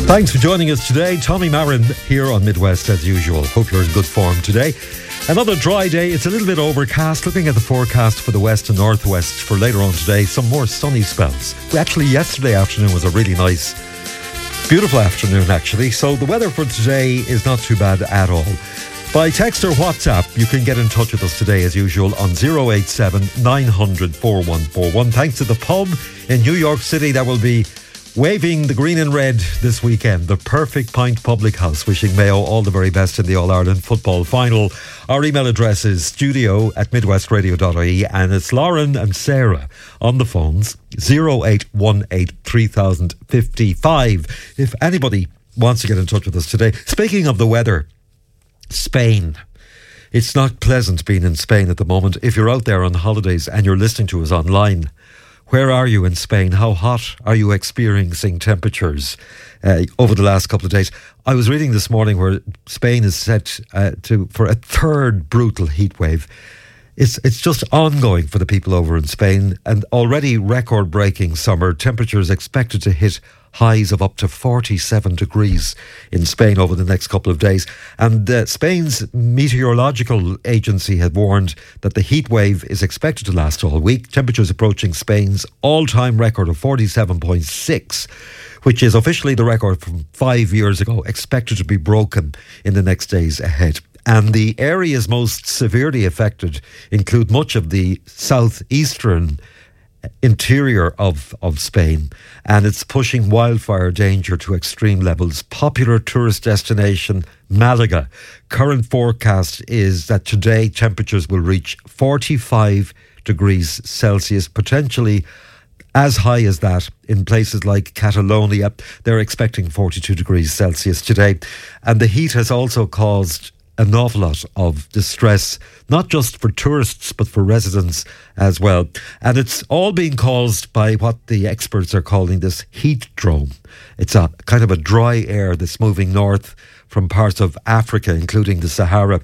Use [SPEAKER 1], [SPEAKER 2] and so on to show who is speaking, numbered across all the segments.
[SPEAKER 1] Thanks for joining us today. Tommy Marin here on Midwest as usual. Hope you're in good form today. Another dry day. It's a little bit overcast. Looking at the forecast for the west and northwest for later on today, some more sunny spells. Actually, yesterday afternoon was a really nice, beautiful afternoon actually. So the weather for today is not too bad at all. By text or WhatsApp, you can get in touch with us today as usual on 087 900 4141. Thanks to the pub in New York City that will be waving the green and red this weekend, the Perfect Pint Public House, wishing Mayo all the very best in the All-Ireland football final. Our email address is studio@midwestradio.ie, and it's Lauren and Sarah on the phones, 0818 3055. If anybody wants to get in touch with us today. Speaking of the weather, Spain. It's not pleasant being in Spain at the moment. If you're out there on holidays and you're listening to us online, where are you in Spain? How hot are you experiencing temperatures over the last couple of days? I was reading this morning where Spain is set for a third brutal heat wave. It's just ongoing for the people over in Spain, and already record-breaking summer temperatures expected to hit highs of up to 47 degrees in Spain over the next couple of days. And Spain's meteorological agency had warned that the heat wave is expected to last all week. Temperatures approaching Spain's all-time record of 47.6, which is officially the record from 5 years ago, expected to be broken in the next days ahead. And the areas most severely affected include much of the southeastern interior of Spain, and it's pushing wildfire danger to extreme levels. Popular tourist destination Malaga. Current forecast is that today temperatures will reach 45 degrees Celsius, potentially as high as that in places like Catalonia. They're expecting 42 degrees Celsius today. And the heat has also caused an awful lot of distress, not just for tourists, but for residents as well. And it's all being caused by what the experts are calling this heat dome. It's a kind of a dry air that's moving north from parts of Africa, including the Sahara.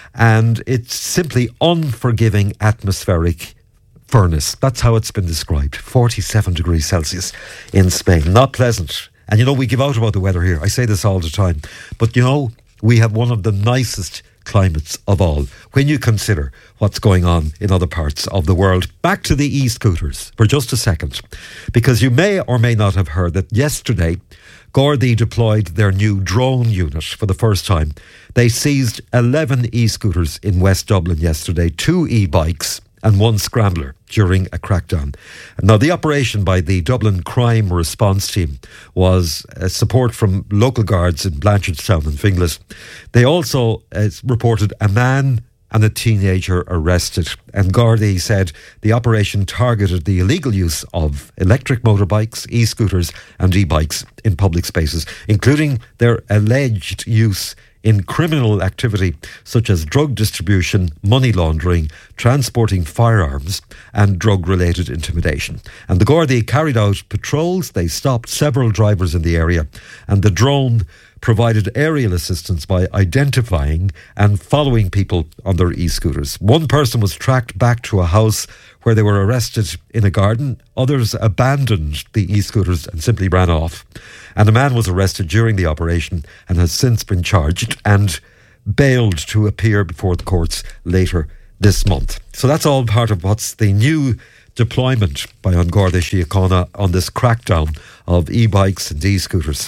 [SPEAKER 1] And it's simply unforgiving atmospheric furnace. That's how it's been described. 47 degrees Celsius in Spain. Not pleasant. And you know, we give out about the weather here. I say this all the time. But you know, we have one of the nicest climates of all when you consider what's going on in other parts of the world. Back to the e-scooters for just a second, because you may or may not have heard that yesterday Gardaí deployed their new drone unit for the first time. They seized 11 e-scooters in West Dublin yesterday, 2 e-bikes and 1 scrambler during a crackdown. Now, the operation by the Dublin Crime Response Team was support from local guards in Blanchardstown and Finglas. They also reported a man and a teenager arrested. And Gardaí said the operation targeted the illegal use of electric motorbikes, e-scooters and e-bikes in public spaces, including their alleged use in criminal activity such as drug distribution, money laundering, transporting firearms and drug-related intimidation. And the Gardaí carried out patrols. They stopped several drivers in the area, and the drone provided aerial assistance by identifying and following people on their e-scooters. One person was tracked back to a house where they were arrested in a garden. Others abandoned the e-scooters and simply ran off. And a man was arrested during the operation and has since been charged and bailed to appear before the courts later this month. So that's all part of what's the new deployment by An Garda Síochána on this crackdown of e-bikes and e-scooters.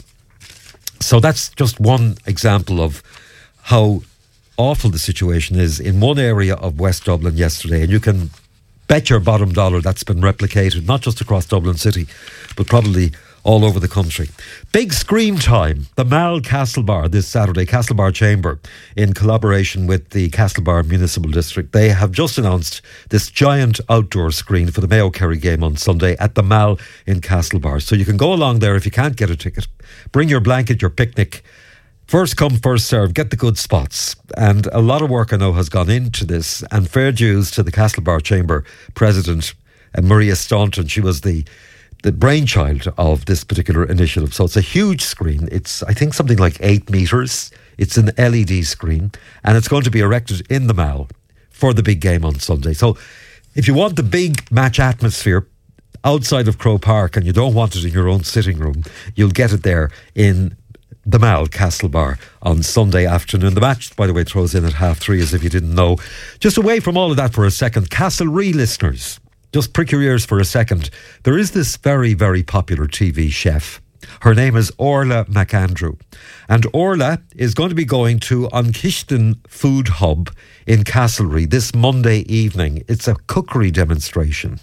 [SPEAKER 1] So that's just one example of how awful the situation is in one area of West Dublin yesterday. And you can bet your bottom dollar that's been replicated, not just across Dublin City, but probably all over the country. Big screen time. The Mall Castlebar this Saturday, Castlebar Chamber, in collaboration with the Castlebar Municipal District. They have just announced this giant outdoor screen for the Mayo Kerry game on Sunday at the Mall in Castlebar. So you can go along there if you can't get a ticket. Bring your blanket, your picnic. First come, first serve. Get the good spots. And a lot of work, I know, has gone into this. And fair dues to the Castlebar Chamber President, Maria Staunton. She was the brainchild of this particular initiative. So it's a huge screen. It's, I think, something like 8 metres. It's an LED screen, and it's going to be erected in the Mall for the big game on Sunday. So if you want the big match atmosphere outside of Croke Park and you don't want it in your own sitting room, you'll get it there in the Mall Castlebar on Sunday afternoon. The match, by the way, throws in at 3:30, as if you didn't know. Just away from all of that for a second, Castlerea listeners, just prick your ears for a second. There is this very, very popular TV chef. Her name is Orla McAndrew. And Orla is going to be going to Ankishton Food Hub in Castlerea this Monday evening. It's a cookery demonstration.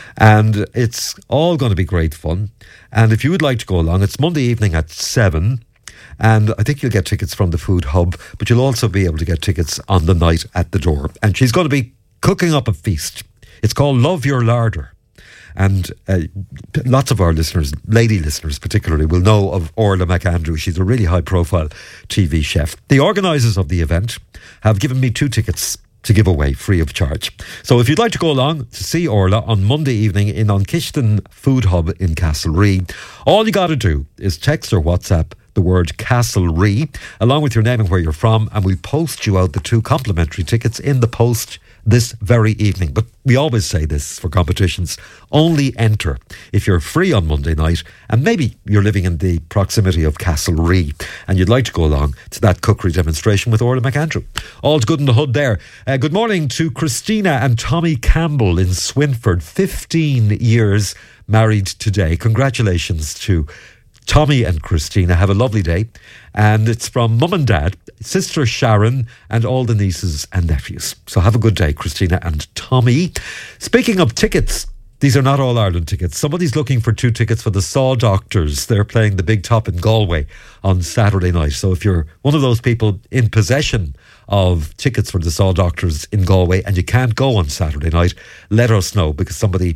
[SPEAKER 1] And it's all going to be great fun. And if you would like to go along, it's Monday evening at 7. And I think you'll get tickets from the Food Hub, but you'll also be able to get tickets on the night at the door. And she's going to be cooking up a feast. It's called Love Your Larder. And lots of our listeners, lady listeners particularly, will know of Orla McAndrew. She's a really high-profile TV chef. The organisers of the event have given me 2 tickets to give away free of charge. So if you'd like to go along to see Orla on Monday evening in Ankishton Food Hub in Castlerea, all you got to do is text or WhatsApp the word Castlerea along with your name and where you're from, and we'll post you out the 2 complimentary tickets in the post this very evening. But we always say this for competitions: only enter if you're free on Monday night and maybe you're living in the proximity of Castlerea and you'd like to go along to that cookery demonstration with Orla McAndrew. All's good in the hood there. Good morning to Christina and Tommy Campbell in Swinford. 15 years married today. Congratulations to Tommy and Christina. Have a lovely day. And it's from Mum and Dad, Sister Sharon, and all the nieces and nephews. So have a good day, Christina and Tommy. Speaking of tickets, these are not All Ireland tickets. Somebody's looking for 2 tickets for the Saw Doctors. They're playing the Big Top in Galway on Saturday night. So if you're one of those people in possession of tickets for the Saw Doctors in Galway and you can't go on Saturday night, let us know, because somebody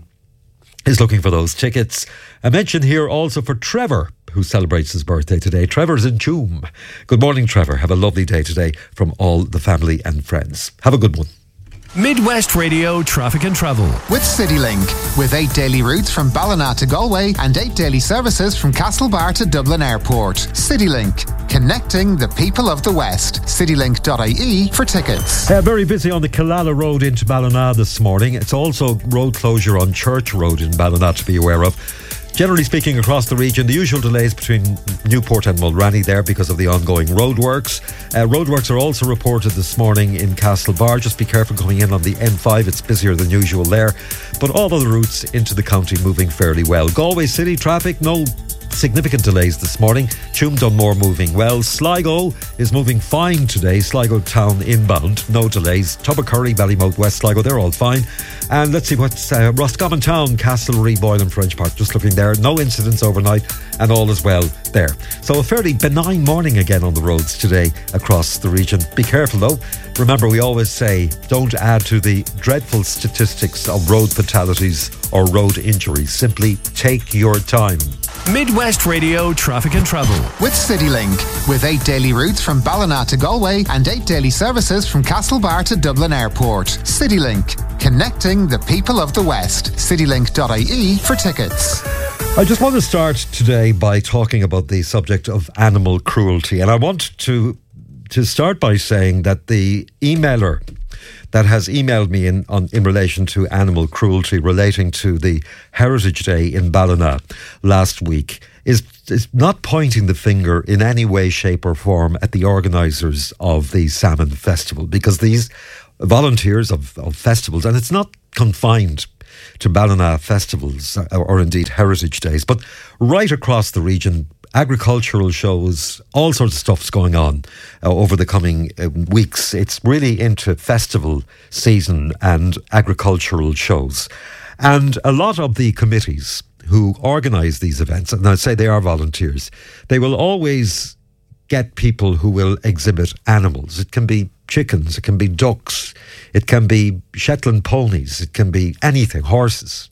[SPEAKER 1] is looking for those tickets. A mention here also for Trevor, who celebrates his birthday today. Trevor's in Tuam. Good morning, Trevor. Have a lovely day today from all the family and friends. Have a good one.
[SPEAKER 2] Midwest Radio Traffic and Travel
[SPEAKER 3] with CityLink, with 8 daily routes from Ballina to Galway and 8 daily services from Castlebar to Dublin Airport. CityLink, connecting the people of the West. CityLink.ie for tickets.
[SPEAKER 1] Very busy on the Killala Road into Ballina this morning. It's also road closure on Church Road in Ballina to be aware of. Generally speaking, across the region, the usual delays between Newport and Mulranny there because of the ongoing roadworks. Roadworks are also reported this morning in Castlebar. Just be careful coming in on the M5. It's busier than usual there. But all other routes into the county moving fairly well. Galway City traffic, no significant delays this morning. Tuam Dunmore moving well. Sligo is moving fine today. Sligo town inbound, no delays. Tubbercurry, Ballymote, West Sligo, they're all fine. And let's see what's Roscommon Town, Castlerea, Boylan, French Park. Just looking there, no incidents overnight and all is well there. So a fairly benign morning again on the roads today across the region. Be careful though. Remember, we always say don't add to the dreadful statistics of road fatalities or road injuries. Simply take your time.
[SPEAKER 2] Midwest Radio Traffic and Travel
[SPEAKER 3] with CityLink, with 8 daily routes from Ballina to Galway and 8 daily services from Castlebar to Dublin Airport. CityLink, connecting the people of the West. CityLink.ie for tickets.
[SPEAKER 1] I just want to start today by talking about the subject of animal cruelty, and I want to start by saying that the emailer that has emailed me in relation to animal cruelty relating to the Heritage Day in Ballina last week is not pointing the finger in any way, shape or form at the organisers of the Salmon Festival, because these volunteers of festivals, and it's not confined to Ballina festivals or indeed Heritage Days, but right across the region, agricultural shows, all sorts of stuff's going on over the coming weeks. It's really into festival season and agricultural shows. And a lot of the committees who organise these events, and I say they are volunteers, they will always get people who will exhibit animals. It can be chickens, it can be ducks, it can be Shetland ponies, it can be anything, horses.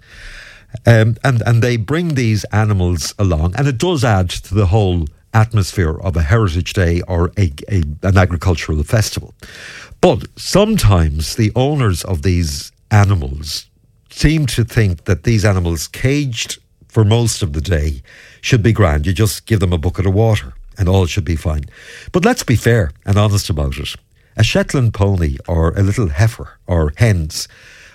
[SPEAKER 1] And they bring these animals along, and it does add to the whole atmosphere of a Heritage Day or an agricultural festival. But sometimes the owners of these animals seem to think that these animals, caged for most of the day, should be grand. You just give them a bucket of water and all should be fine. But let's be fair and honest about it. A Shetland pony or a little heifer or hens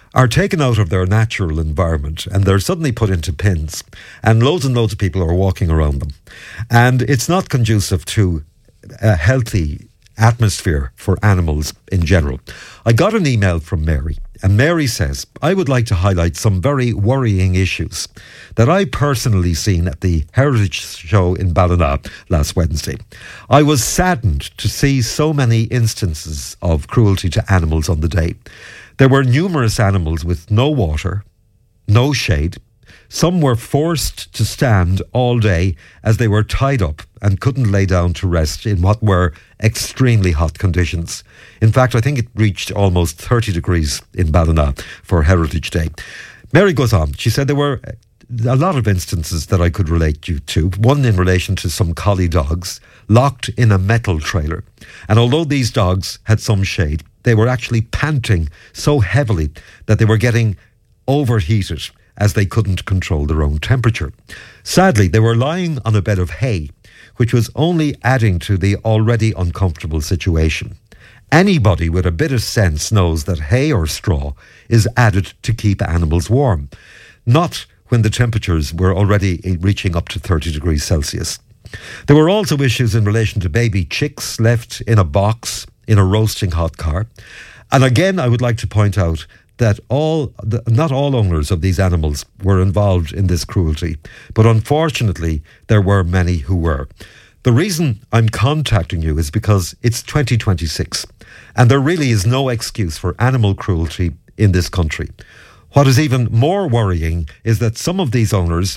[SPEAKER 1] are taken out of their natural environment and they're suddenly put into pens, and loads of people are walking around them. And it's not conducive to a healthy atmosphere for animals in general. I got an email from Mary, and Mary says, I would like to highlight some very worrying issues that I personally seen at the Heritage Show in Ballina last Wednesday. I was saddened to see so many instances of cruelty to animals on the day. There were numerous animals with no water, no shade. Some were forced to stand all day as they were tied up and couldn't lay down to rest in what were extremely hot conditions. In fact, I think it reached almost 30 degrees in Ballina for Heritage Day. Mary goes on. She said there were a lot of instances that I could relate you to. One in relation to some collie dogs locked in a metal trailer. And although these dogs had some shade, they were actually panting so heavily that they were getting overheated as they couldn't control their own temperature. Sadly, they were lying on a bed of hay, which was only adding to the already uncomfortable situation. Anybody with a bit of sense knows that hay or straw is added to keep animals warm, not when the temperatures were already reaching up to 30 degrees Celsius. There were also issues in relation to baby chicks left in a box in a roasting hot car. And again, I would like to point out that not all owners of these animals were involved in this cruelty, but unfortunately, there were many who were. The reason I'm contacting you is because it's 2026, and there really is no excuse for animal cruelty in this country. What is even more worrying is that some of these owners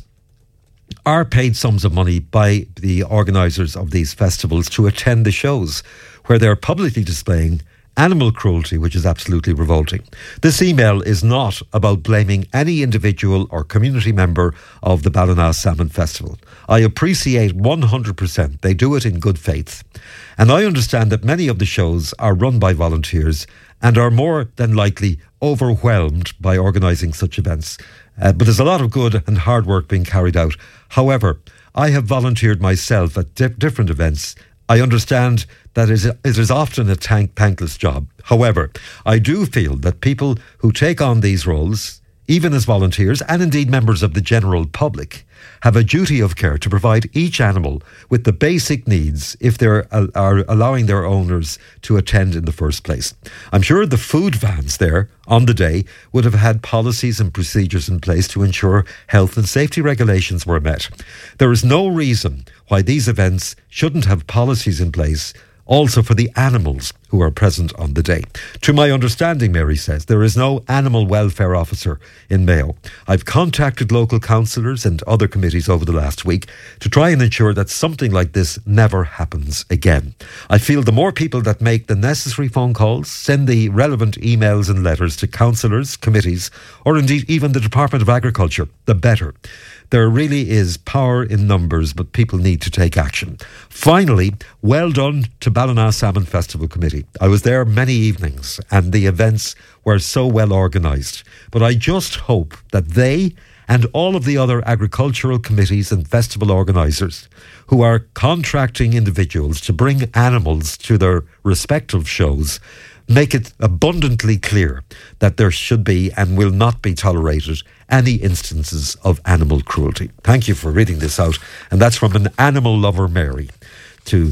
[SPEAKER 1] are paid sums of money by the organisers of these festivals to attend the shows, where they're publicly displaying animal cruelty, which is absolutely revolting. This email is not about blaming any individual or community member of the Ballina Salmon Festival. I appreciate 100% they do it in good faith. And I understand that many of the shows are run by volunteers and are more than likely overwhelmed by organising such events. But there's a lot of good and hard work being carried out. However, I have volunteered myself at different events. I understand that it is often a thankless job. However, I do feel that people who take on these roles, even as volunteers and indeed members of the general public, have a duty of care to provide each animal with the basic needs if they are allowing their owners to attend in the first place. I'm sure the food vans there on the day would have had policies and procedures in place to ensure health and safety regulations were met. There is no reason why these events shouldn't have policies in place also for the animals who are present on the day. To my understanding, Mary says, there is no animal welfare officer in Mayo. I've contacted local councillors and other committees over the last week to try and ensure that something like this never happens again. I feel the more people that make the necessary phone calls, send the relevant emails and letters to councillors, committees, or indeed even the Department of Agriculture, the better. There really is power in numbers, but people need to take action. Finally, well done to Ballina Salmon Festival Committee. I was there many evenings and the events were so well organised. But I just hope that they and all of the other agricultural committees and festival organisers who are contracting individuals to bring animals to their respective shows make it abundantly clear that there should be and will not be tolerated any instances of animal cruelty. Thank you for reading this out. And that's from an animal lover, Mary, to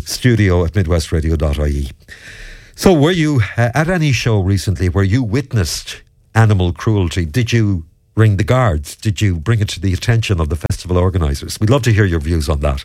[SPEAKER 1] studio@midwestradio.ie. So were you at any show recently where you witnessed animal cruelty? Did you ring the guards? Did you bring it to the attention of the festival organisers? We'd love to hear your views on that.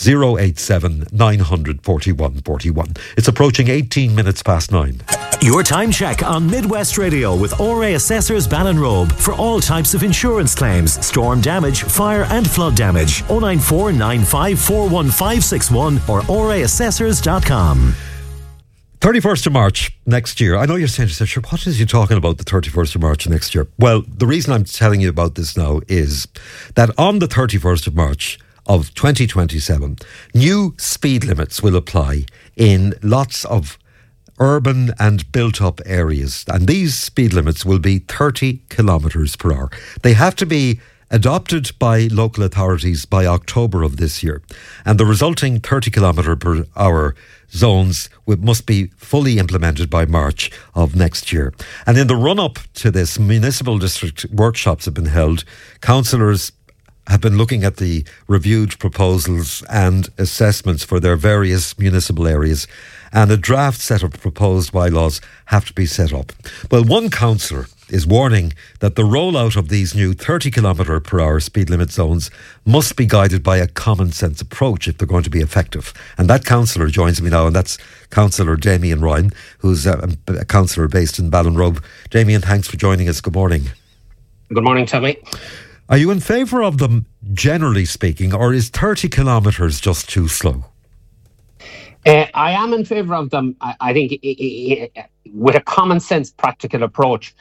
[SPEAKER 1] 087 900 41 41. It's approaching 18 minutes past 9.
[SPEAKER 2] Your time check on Midwest Radio with ORA Assessors Ballinrobe for all types of insurance claims, storm damage, fire and flood damage. 094 95 41561 or oraassessors.com.
[SPEAKER 1] 31st of March next year. I know you're saying to yourself, sure, what is he talking about the 31st of March next year? Well, the reason I'm telling you about this now is that on the 31st of March of 2027, new speed limits will apply in lots of urban and built-up areas. And these speed limits will be 30 kilometres per hour. They have to be adopted by local authorities by October of this year. And the resulting 30 kilometre per hour zones must be fully implemented by March of next year. And in the run-up to this, municipal district workshops have been held. Councillors have been looking at the reviewed proposals and assessments for their various municipal areas, and a draft set of proposed bylaws have to be set up. Well, one councillor is warning that the rollout of these new 30 kilometre per hour speed limit zones must be guided by a common sense approach if they're going to be effective. And that councillor joins me now, and that's Councillor Damien Ryan, who's a councillor based in Ballinrobe. Damien, thanks for joining us. Good morning.
[SPEAKER 4] Good morning, Tommy.
[SPEAKER 1] Are you in favour of them, generally speaking, or is 30 kilometres just too slow?
[SPEAKER 4] I am in favour of them, I think, with a common sense, practical approach.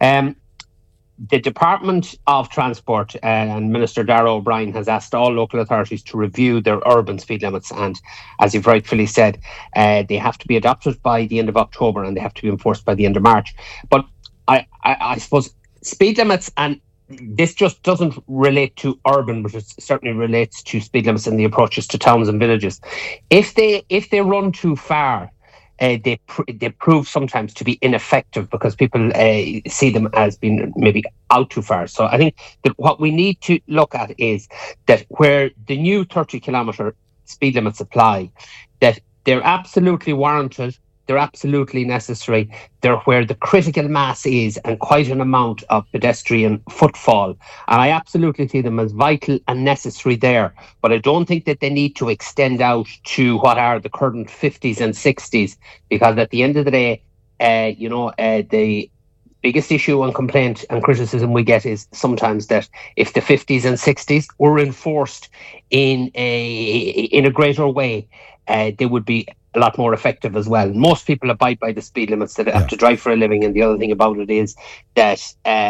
[SPEAKER 4] The Department of Transport and Minister Darragh O'Brien has asked all local authorities to review their urban speed limits, and as you've rightfully said, they have to be adopted by the end of October and they have to be enforced by the end of March. But I suppose speed limits, and this just doesn't relate to urban, but it certainly relates to speed limits and the approaches to towns and villages. If they run too far, they prove sometimes to be ineffective because people see them as being maybe out too far. So I think that what we need to look at is that where the new 30 kilometre speed limits apply, that they're absolutely warranted, they're absolutely necessary. They're where the critical mass is and quite an amount of pedestrian footfall. And I absolutely see them as vital and necessary there. But I don't think that they need to extend out to what are the current 50s and 60s, because at the end of the day, the biggest issue and complaint and criticism we get is sometimes that if the 50s and 60s were enforced in a greater way, they would be a lot more effective as well. Most people abide by the speed limits that have to drive for a living, and the other thing about it is that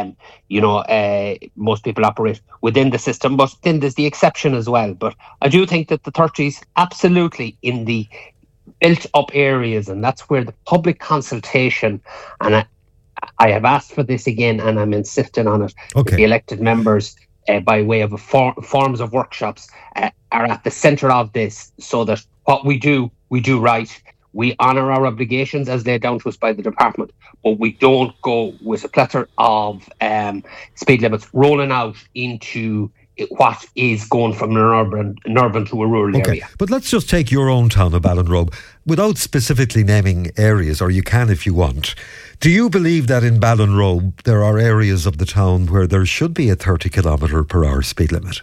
[SPEAKER 4] most people operate within the system, but then there's the exception as well. But I do think that the 30s absolutely in the built up areas, and that's where the public consultation, and I have asked for this again and I'm insisting on it, the elected members by way of forms of workshops are at the centre of this, so that what we do right. We honour our obligations as laid down to us by the department, but we don't go with a plethora of speed limits rolling out into what is going from an urban to a rural area.
[SPEAKER 1] But let's just take your own town of Ballinrobe, without specifically naming areas, or you can if you want. Do you believe that in Ballinrobe there are areas of the town where there should be a 30 kilometre per hour speed limit?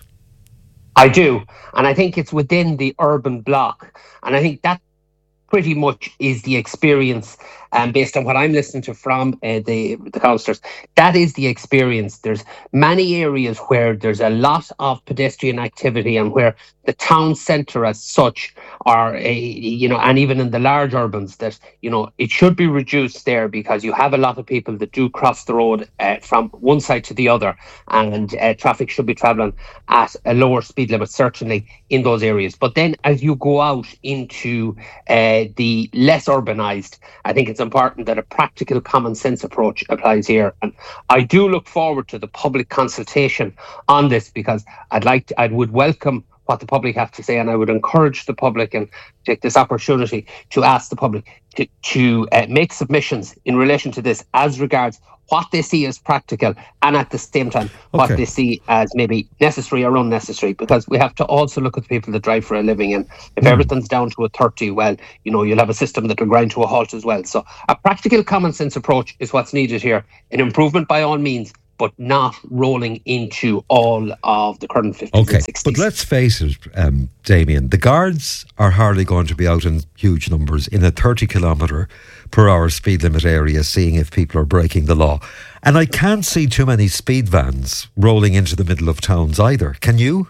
[SPEAKER 4] I do, and I think it's within the urban block, and I think that pretty much is the experience, based on what I'm listening to from the councillors. That is the experience. There's many areas where there's a lot of pedestrian activity, and where the town centre as such are, and even in the large urbans, that, it should be reduced there, because you have a lot of people that do cross the road from one side to the other, and traffic should be travelling at a lower speed limit, certainly in those areas. But then as you go out into the less urbanised, I think it's important that a practical common sense approach applies here. And I do look forward to the public consultation on this, because I would welcome what the public have to say, and I would encourage the public and take this opportunity to ask the public to make submissions in relation to this as regards what they see as practical, and at the same time what they see as maybe necessary or unnecessary, because we have to also look at the people that drive for a living, and if everything's down to a 30, well, you'll have a system that will grind to a halt as well. So a practical common sense approach is what's needed here, an improvement by all means, but not rolling into all of the current 50s and 60s.
[SPEAKER 1] But let's face it, Damien, the guards are hardly going to be out in huge numbers in a 30 kilometre per hour speed limit area, seeing if people are breaking the law. And I can't see too many speed vans rolling into the middle of towns either. Can you?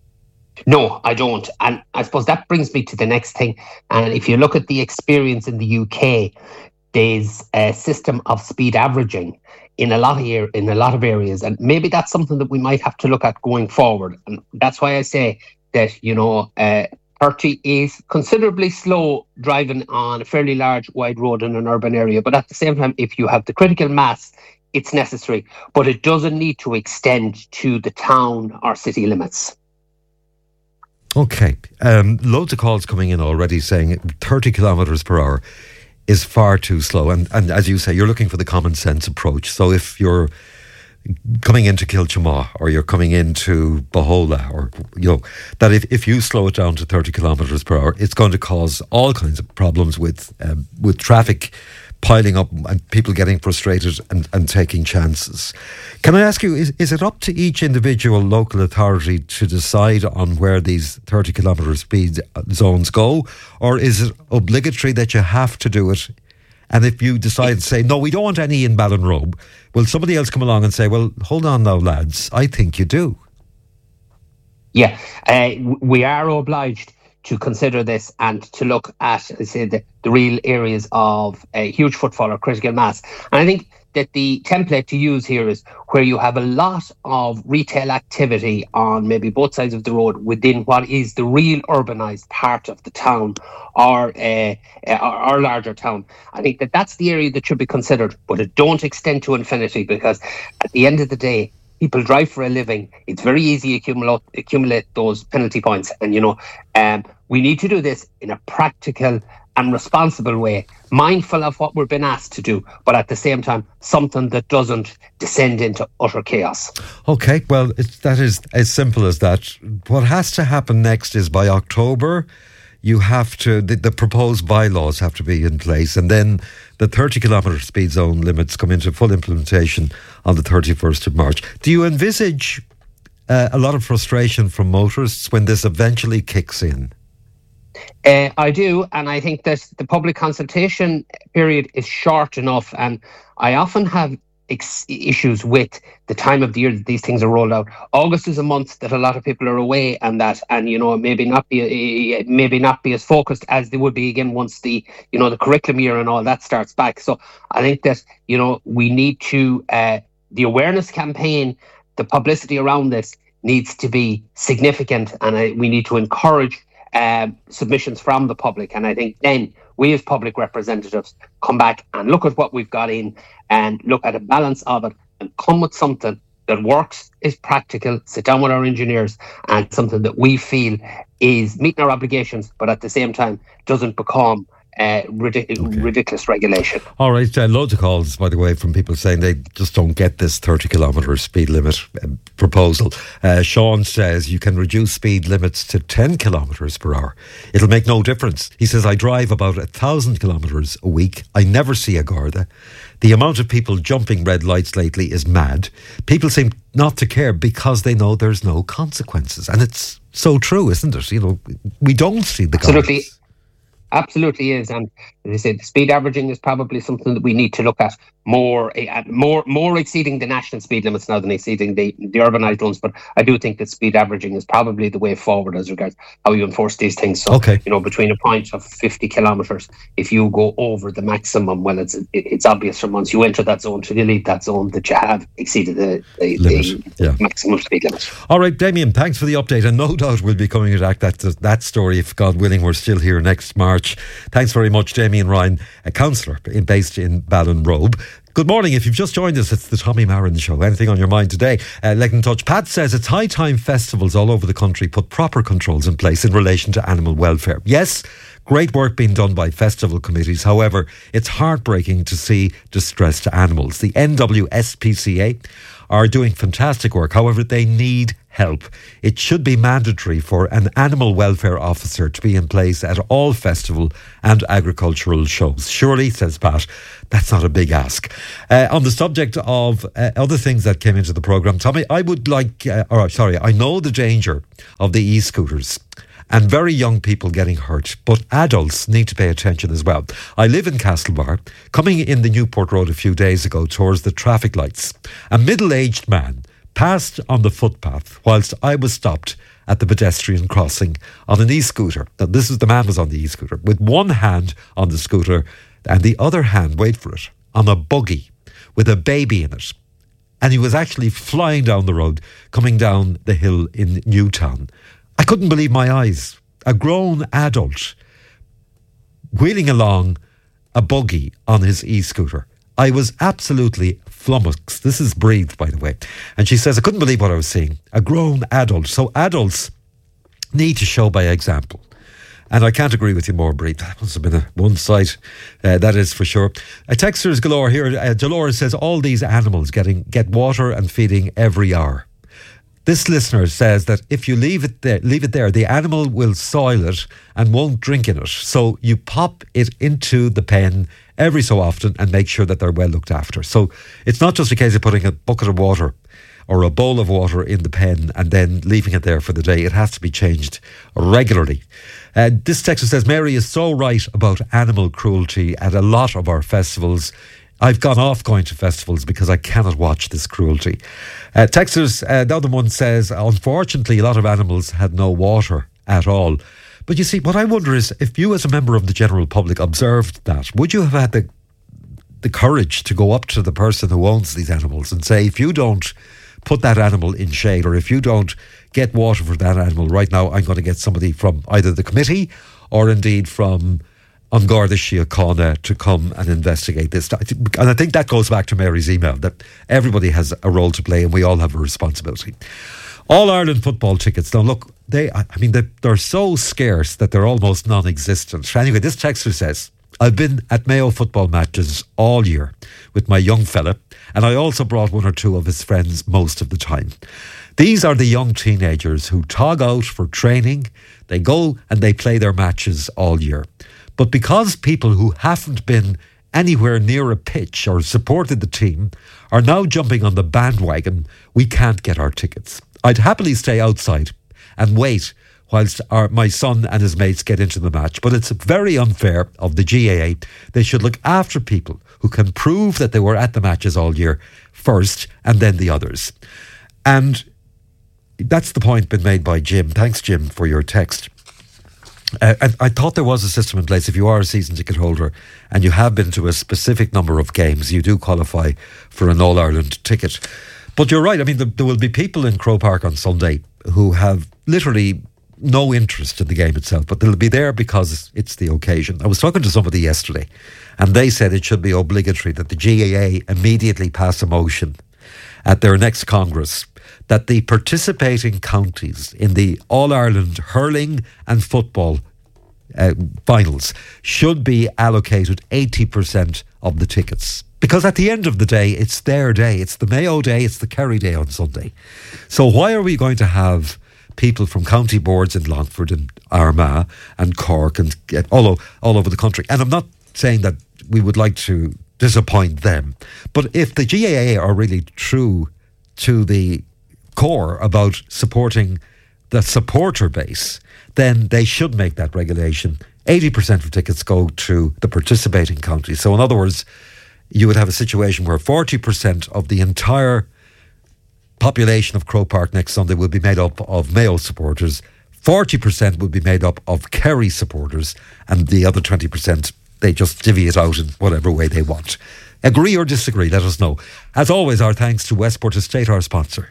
[SPEAKER 4] No, I don't. And I suppose that brings me to the next thing. And if you look at the experience in the UK, there's a system of speed averaging in a lot of areas, and maybe that's something that we might have to look at going forward. And that's why I say that 30 is considerably slow driving on a fairly large wide road in an urban area, but at the same time, if you have the critical mass it's necessary, but it doesn't need to extend to the town or city limits.
[SPEAKER 1] Okay. Loads of calls coming in already saying 30 kilometres per hour is far too slow. And as you say, you're looking for the common sense approach. So if you're coming into Kilchamaugh or you're coming into Bohola, or that if you slow it down to 30 kilometres per hour, it's going to cause all kinds of problems with traffic piling up and people getting frustrated and taking chances. Can I ask you, is it up to each individual local authority to decide on where these 30 kilometre speed zones go, or is it obligatory that you have to do it? And if you decide to say, no, we don't want any in Ballinrobe, will somebody else come along and say, well, hold on now, lads, I think you do?
[SPEAKER 4] Yeah, we are obliged to consider this and to look at, I say, the real areas of huge footfall or critical mass. And I think that the template to use here is where you have a lot of retail activity on maybe both sides of the road within what is the real urbanised part of the town or larger town. I think that that's the area that should be considered, but it don't extend to infinity, because at the end of the day, people drive for a living. It's very easy to accumulate those penalty points. And, we need to do this in a practical and responsible way, mindful of what we're being asked to do, but at the same time, something that doesn't descend into utter chaos.
[SPEAKER 1] Okay, well, that is as simple as that. What has to happen next is by October, you have to, the proposed bylaws have to be in place, and then the 30 kilometre speed zone limits come into full implementation on the 31st of March. Do you envisage a lot of frustration from motorists when this eventually kicks in?
[SPEAKER 4] I do, and I think that the public consultation period is short enough, and I often have issues with the time of the year that these things are rolled out. August is a month that a lot of people are away, and maybe not be as focused as they would be again once the curriculum year and all that starts back. So I think that we need to the awareness campaign, the publicity around this needs to be significant, and we need to encourage submissions from the public. And I think then we as public representatives come back and look at what we've got in and look at a balance of it and come with something that works, is practical, sit down with our engineers, and something that we feel is meeting our obligations, but at the same time doesn't become ridiculous regulation.
[SPEAKER 1] All right, loads of calls, by the way, from people saying they just don't get this 30 kilometre speed limit proposal. Sean says you can reduce speed limits to 10 kilometres per hour. It'll make no difference. He says, I drive about 1,000 kilometres a week. I never see a Garda. The amount of people jumping red lights lately is mad. People seem not to care because they know there's no consequences. And it's so true, isn't it? We don't see the consequences.
[SPEAKER 4] Absolutely is, and as I said, the speed averaging is probably something that we need to look at more exceeding the national speed limits now than exceeding the urbanised ones. But I do think that speed averaging is probably the way forward as regards how you enforce these things. So, between a point of 50 kilometres, if you go over the maximum, well, it's obvious from once you enter that zone to delete that zone that you have exceeded the maximum speed limit.
[SPEAKER 1] All right, Damien, thanks for the update, and no doubt we'll be coming back to that story if God willing we're still here next March. Thanks very much, Damien Ryan, a councillor based in Ballinrobe. Good morning. If you've just joined us, it's the Tommy Marin Show. Anything on your mind today? Let in touch. Pat says it's high time festivals all over the country put proper controls in place in relation to animal welfare. Yes, great work being done by festival committees. However, it's heartbreaking to see distress to animals. The NWSPCA are doing fantastic work. However, they need help. It should be mandatory for an animal welfare officer to be in place at all festival and agricultural shows. Surely, says Pat, that's not a big ask. On the subject of other things that came into the programme, Tommy, I know the danger of the e-scooters and very young people getting hurt, but adults need to pay attention as well. I live in Castlebar. Coming in the Newport Road a few days ago towards the traffic lights, a middle-aged man passed on the footpath whilst I was stopped at the pedestrian crossing on an e-scooter. Now, the man was on the e-scooter with one hand on the scooter and the other hand, wait for it, on a buggy with a baby in it. And he was actually flying down the road, coming down the hill in Newtown. I couldn't believe my eyes. A grown adult wheeling along a buggy on his e-scooter. I was absolutely flummoxed. This is breathed, by the way. And she says, I couldn't believe what I was seeing. A grown adult. So adults need to show by example. And I can't agree with you more, Breed. That must have been one site, that is for sure. Texters galore here. Dolores says all these animals get water and feeding every hour. This listener says that if you leave it there, the animal will soil it and won't drink in it. So you pop it into the pen every so often and make sure that they're well looked after. So it's not just a case of putting a bucket of water or a bowl of water in the pen and then leaving it there for the day. It has to be changed regularly. This texter says, Mary is so right about animal cruelty at a lot of our festivals. I've gone off going to festivals because I cannot watch this cruelty. Texters, the other one says, unfortunately, a lot of animals had no water at all. But you see, what I wonder is, if you as a member of the general public observed that, would you have had the courage to go up to the person who owns these animals and say, if you don't put that animal in shade, or if you don't get water for that animal right now, I'm going to get somebody from either the committee or indeed from An Garda Síochána to come and investigate this. And I think that goes back to Mary's email, that everybody has a role to play and we all have a responsibility. All Ireland football tickets, now look, they're so scarce that they're almost non-existent. Anyway, this texter says, I've been at Mayo football matches all year with my young fella, and I also brought one or two of his friends most of the time. These are the young teenagers who tog out for training. They go and they play their matches all year. But because people who haven't been anywhere near a pitch or supported the team are now jumping on the bandwagon, we can't get our tickets. I'd happily stay outside and wait whilst my son and his mates get into the match. But it's very unfair of the GAA. They should look after people who can prove that they were at the matches all year first, and then the others. And that's the point been made by Jim. Thanks, Jim, for your text. I thought there was a system in place. If you are a season ticket holder and you have been to a specific number of games, you do qualify for an All-Ireland ticket. But you're right. I mean, there will be people in Croke Park on Sunday who have literally no interest in the game itself, but they'll be there because it's the occasion. I was talking to somebody yesterday and they said it should be obligatory that the GAA immediately pass a motion at their next Congress that the participating counties in the All-Ireland hurling and football finals should be allocated 80% of the tickets. Because at the end of the day, it's their day. It's the Mayo Day, it's the Kerry Day on Sunday. So why are we going to have people from county boards in Longford and Armagh and Cork and all over the country? And I'm not saying that we would like to disappoint them, but if the GAA are really true to the core about supporting the supporter base, then they should make that regulation. 80% of tickets go to the participating counties. So in other words, you would have a situation where 40% of the entire population of Croke Park next Sunday will be made up of Mayo supporters, 40% will be made up of Kerry supporters, and the other 20%, they just divvy it out in whatever way they want. Agree or disagree, let us know. As always, our thanks to Westport Estate, our sponsor.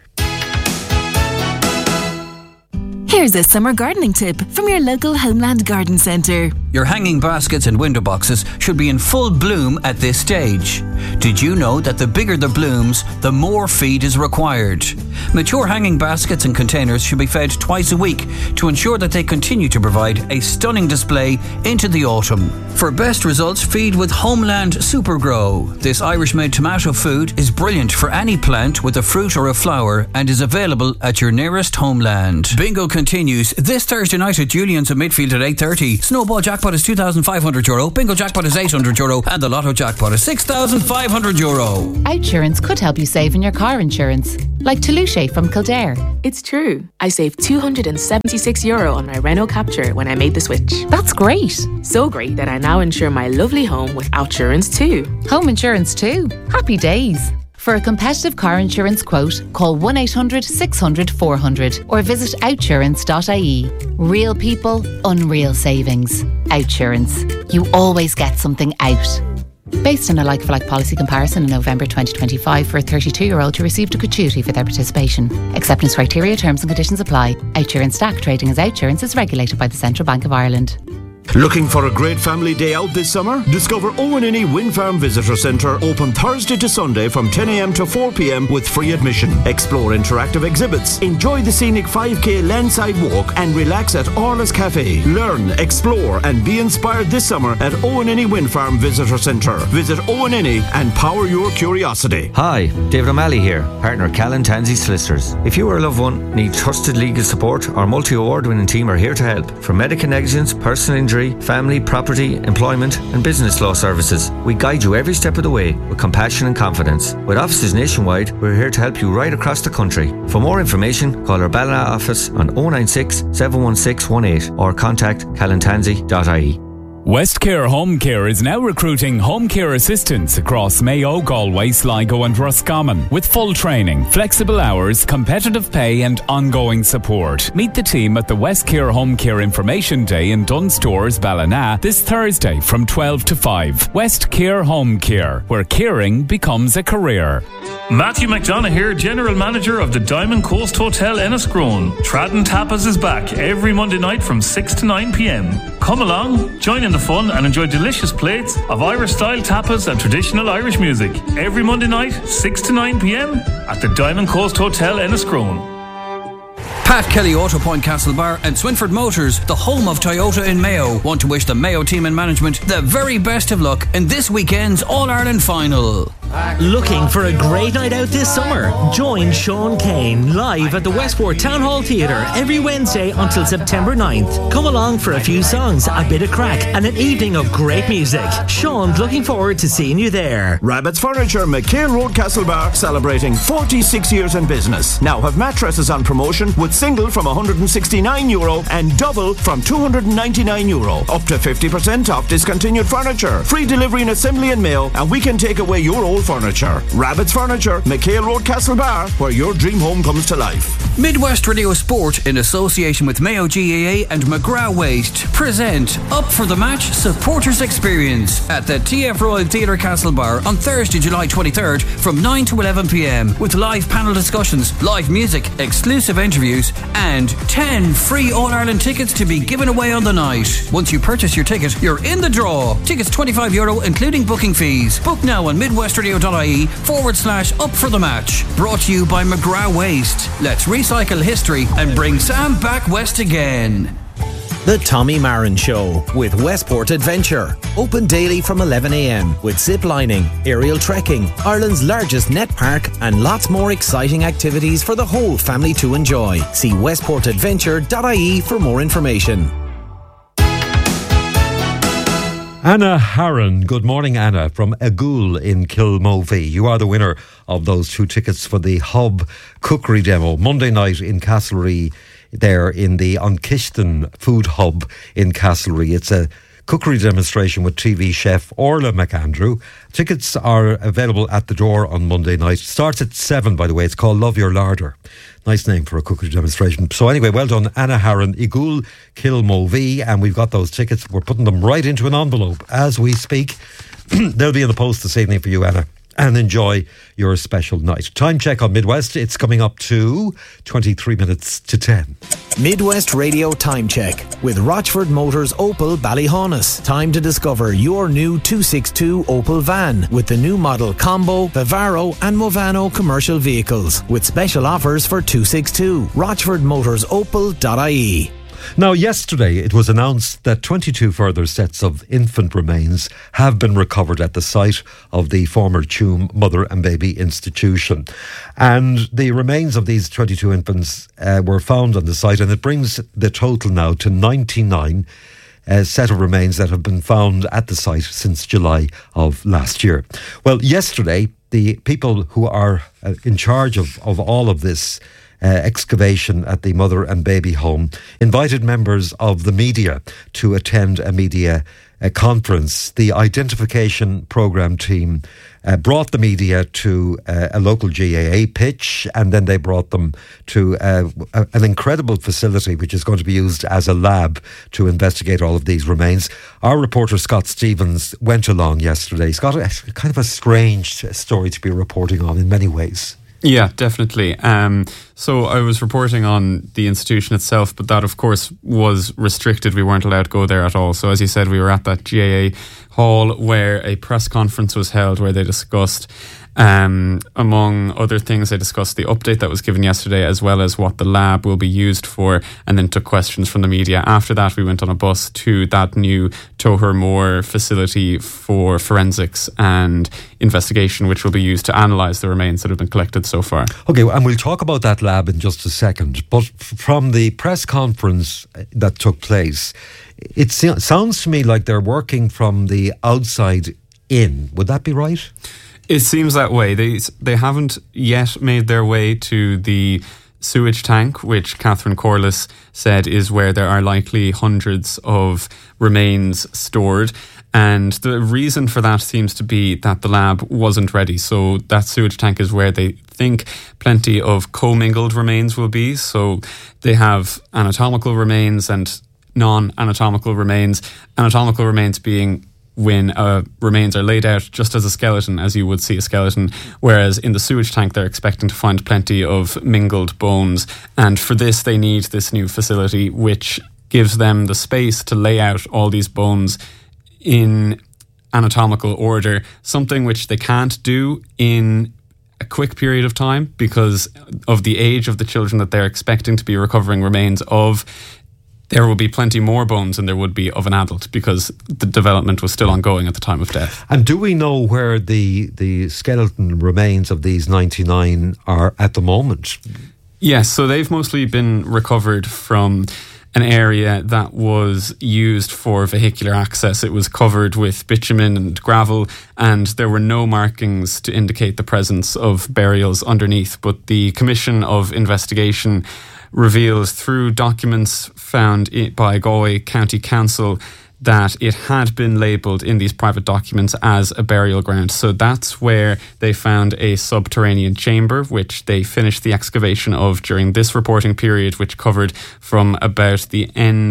[SPEAKER 5] Here's a summer gardening tip from your local Homeland Garden Centre.
[SPEAKER 6] Your hanging baskets and window boxes should be in full bloom at this stage. Did you know that the bigger the blooms, the more feed is required? Mature hanging baskets and containers should be fed twice a week to ensure that they continue to provide a stunning display into the autumn. For best results, feed with Homeland Super Grow. This Irish-made tomato food is brilliant for any plant with a fruit or a flower and is available at your nearest Homeland. Bingo continues this Thursday night at Julian's at Midfield at 8:30. Snowball jackpot is €2,500, bingo jackpot is €800, and the lotto jackpot is €6,500.
[SPEAKER 7] Outsurance could help you save in your car insurance, like Toulouse from Kildare.
[SPEAKER 8] It's true. I saved €276 on my Renault Capture when I made the switch.
[SPEAKER 7] That's great.
[SPEAKER 8] So great that I now insure my lovely home with Outsurance too.
[SPEAKER 7] Home insurance too. Happy days. For a competitive car insurance quote, call 1-800-600-400 or visit outsurance.ie. Real people, unreal savings. Outsurance. You always get something out. Based on a like-for-like policy comparison in November 2025 for a 32-year-old who received a gratuity for their participation. Acceptance criteria, terms and conditions apply. Outsurance DAC trading as Outsurance is regulated by the Central Bank of Ireland.
[SPEAKER 9] Looking for a great family day out this summer? Discover Owenini Wind Farm Visitor Centre, open Thursday to Sunday from 10 a.m. to 4 p.m. with free admission. Explore interactive exhibits, enjoy the scenic 5k landside walk and relax at Orla's Cafe. Learn, explore and be inspired this summer at Owenini Wind Farm Visitor Centre. Visit Owenini and power your curiosity.
[SPEAKER 10] Hi, David O'Malley here, partner Callan Tansey Solicitors. If you or a loved one need trusted legal support, our multi-award winning team are here to help. From medical negligence, personal injury, family, property, employment and business law services, we guide you every step of the way with compassion and confidence. With offices nationwide, we're here to help you right across the country. For more information, call our Ballina office on 096 716 18 or contact callantansey.ie.
[SPEAKER 11] Westcare Home Care is now recruiting home care assistants across Mayo, Galway, Sligo and Roscommon with full training, flexible hours, competitive pay and ongoing support. Meet the team at the Westcare Home Care Information Day in Dunstores, Ballina this Thursday from 12 to 5. Westcare Home Care, where caring becomes a career.
[SPEAKER 12] Matthew McDonough here, General Manager of the Diamond Coast Hotel Enniscrone. Tradden Tapas is back every Monday night from 6 to 9 p.m. Come along, join in the fun and enjoy delicious plates of Irish-style tapas and traditional Irish music. Every Monday night, 6 to 9 p.m. at the Diamond Coast Hotel Enniscrone.
[SPEAKER 6] Pat Kelly Auto Point Castlebar and Swinford Motors, the home of Toyota in Mayo, want to wish the Mayo team and management the very best of luck in this weekend's All-Ireland final.
[SPEAKER 13] Looking for a great night out this summer? Join Sean Kane live at the Westport Town Hall Theatre every Wednesday until September 9th. Come along for a few songs, a bit of crack and an evening of great music. Sean's looking forward to seeing you there.
[SPEAKER 9] Rabbit's Furniture, McHale Road, Castlebar, celebrating 46 years in business. Now have mattresses on promotion with single from €169 and double from €299. Up to 50% off discontinued furniture. Free delivery and assembly in Mayo, and we can take away your old furniture. Rabbit's Furniture, McHale Road, Castlebar, where your dream home comes to life.
[SPEAKER 6] Midwest Radio Sport, in association with Mayo GAA and McGrath Waste, present Up for the Match Supporters Experience at the TF Royal Theatre Castlebar on Thursday, July 23rd from 9 to 11 p.m. with live panel discussions, live music, exclusive interviews and 10 free All-Ireland tickets to be given away on the night. Once you purchase your ticket, you're in the draw. Tickets €25 including booking fees. Book now on midwestradio.ie/up for the match. Brought to you by McGrath Waste. Let's recycle history and bring Sam back west again.
[SPEAKER 14] The Tommy Marin Show with Westport Adventure. Open daily from 11 a.m. with zip lining, aerial trekking, Ireland's largest net park and lots more exciting activities for the whole family to enjoy. See westportadventure.ie for more information.
[SPEAKER 1] Anna Harron. Good morning, Anna, from Agul in Kilmovee. You are the winner of those 2 tickets for the Hub Cookery Demo Monday night in Castlereagh, there in the Unkishton Food Hub in Castlereagh. It's a cookery demonstration with TV chef Orla McAndrew. Tickets are available at the door on Monday night. Starts at 7, by the way. It's called Love Your Larder. Nice name for a cookery demonstration. So anyway, well done, Anna Harron, Igul Kilmovee, and we've got those tickets. We're putting them right into an envelope as we speak. They'll be in the post this evening for you, Anna. And enjoy your special night. Time check on Midwest. It's coming up to 23 minutes to 10.
[SPEAKER 14] Midwest Radio Time Check with Rochford Motors Opel Ballyhaunis. Time to discover your new 262 Opel van with the new model Combo, Vivaro and Movano commercial vehicles with special offers for 262. RochfordMotorsOpel.ie.
[SPEAKER 1] Now, yesterday it was announced that 22 further sets of infant remains have been recovered at the site of the former Tuam Mother and Baby Institution. And the remains of these 22 infants were found on the site, and it brings the total now to 99 set of remains that have been found at the site since July of last year. Well, yesterday, the people who are in charge of all of this excavation at the Mother and Baby Home invited members of the media to attend a media conference. The identification programme team brought the media to a local GAA pitch, and then they brought them to an incredible facility which is going to be used as a lab to investigate all of these remains. Our reporter Scott Stevens went along yesterday. He's got a kind of a strange story to be reporting on in many ways.
[SPEAKER 15] Yeah, definitely. So I was reporting on the institution itself, but that, of course, was restricted. We weren't allowed to go there at all. So as you said, we were at that GAA hall where a press conference was held where they discussed, among other things, they discussed the update that was given yesterday, as well as what the lab will be used for, and then took questions from the media. After that, we went on a bus to that new Tohermore facility for forensics and investigation, which will be used to analyse the remains that have been collected so far.
[SPEAKER 1] Okay, and we'll talk about that lab in just a second. But from the press conference that took place, it sounds to me like they're working from the outside in. Would that be right?
[SPEAKER 15] It seems that way. They haven't yet made their way to the sewage tank, which Catherine Corless said is where there are likely hundreds of remains stored. And the reason for that seems to be that the lab wasn't ready. So that sewage tank is where they think plenty of commingled remains will be. So they have anatomical remains and non-anatomical remains. Anatomical remains being when remains are laid out just as a skeleton, as you would see a skeleton, whereas in the sewage tank they're expecting to find plenty of mingled bones. And for this they need this new facility, which gives them the space to lay out all these bones in anatomical order, something which they can't do in a quick period of time because of the age of the children that they're expecting to be recovering remains of. There will be plenty more bones than there would be of an adult because the development was still ongoing at the time of death.
[SPEAKER 1] And do we know where the skeleton remains of these 99 are at the moment?
[SPEAKER 15] Yes, so they've mostly been recovered from an area that was used for vehicular access. It was covered with bitumen and gravel, and there were no markings to indicate the presence of burials underneath. But the Commission of Investigation reveals through documents found by Galway County Council that it had been labelled in these private documents as a burial ground. So that's where they found a subterranean chamber, which they finished the excavation of during this reporting period, which covered from about the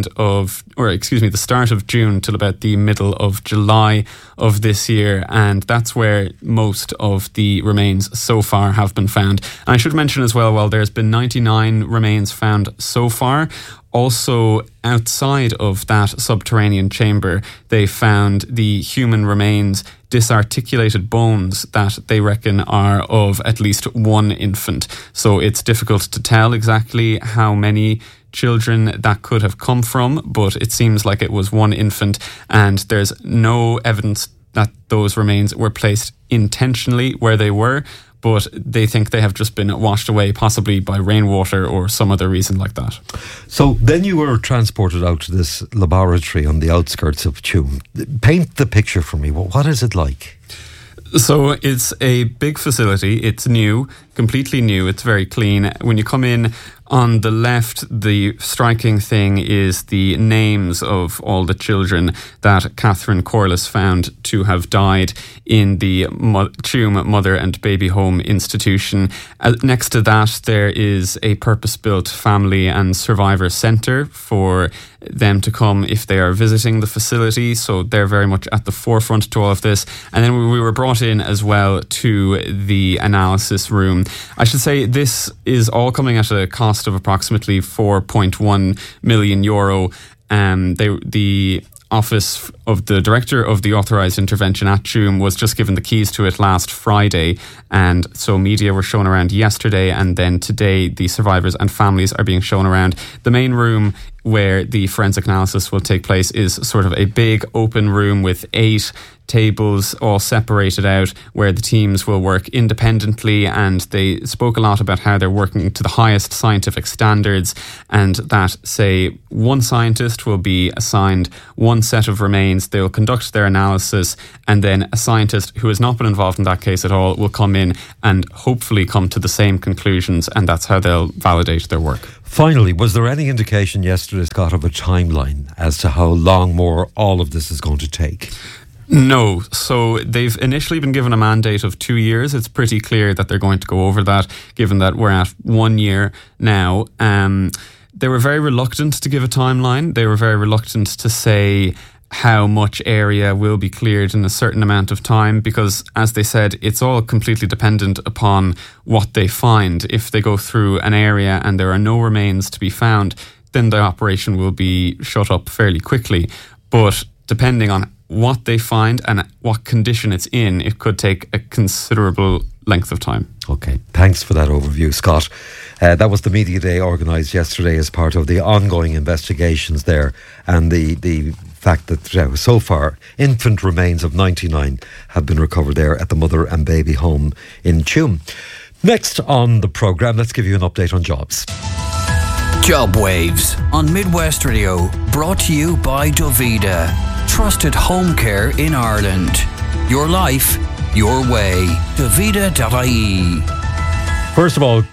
[SPEAKER 15] start of June till about the middle of July of this year. And that's where most of the remains so far have been found. And I should mention as well, while there's been 99 remains found so far, also outside of that subterranean chamber, they found the human remains, disarticulated bones that they reckon are of at least one infant. So it's difficult to tell exactly how many children that could have come from, but it seems like it was one infant, and there's no evidence that those remains were placed intentionally where they were, but they think they have just been washed away, possibly by rainwater or some other reason like that.
[SPEAKER 1] So then you were transported out to this laboratory on the outskirts of Tuam. Paint the picture for me. What is it like?
[SPEAKER 15] So it's a big facility. It's new, completely new. It's very clean. When you come in, on the left, the striking thing is the names of all the children that Catherine Corless found to have died in the Tuam Mother and Baby Home Institution. Next to that, there is a purpose-built family and survivor centre for them to come if they are visiting the facility. So they're very much at the forefront to all of this. And then we were brought in as well to the analysis room. I should say this is all coming at a cost of approximately €4.1 million. The office of the director of the authorised intervention at Tuam was just given the keys to it last Friday, and so media were shown around yesterday, and then today the survivors and families are being shown around. The main room where the forensic analysis will take place is sort of a big open room with 8 tables all separated out where the teams will work independently, and they spoke a lot about how they're working to the highest scientific standards, and that, say, one scientist will be assigned one set of remains, they'll conduct their analysis, and then a scientist who has not been involved in that case at all will come in and hopefully come to the same conclusions, and that's how they'll validate their work.
[SPEAKER 1] Finally, was there any indication yesterday, Scott, of a timeline as to how long more all of this is going to take?
[SPEAKER 15] No. So they've initially been given a mandate of 2 years. It's pretty clear that they're going to go over that, given that we're at 1 year now. They were very reluctant to give a timeline. They were very reluctant to say how much area will be cleared in a certain amount of time, because, as they said, it's all completely dependent upon what they find. If they go through an area and there are no remains to be found, then the operation will be shut up fairly quickly. But depending on what they find and what condition it's in, it could take a considerable length of time.
[SPEAKER 1] Okay, thanks for that overview, Scott. That was the media day organised yesterday as part of the ongoing investigations there, and the fact that so far infant remains of 99 have been recovered there at the mother and baby home in Tuam. Next on the programme, let's give you an update on jobs.
[SPEAKER 6] Job Waves on Midwest Radio, brought to you by Dovida, trusted home care in Ireland. Your life, your way. Dovida.ie.
[SPEAKER 1] First of all,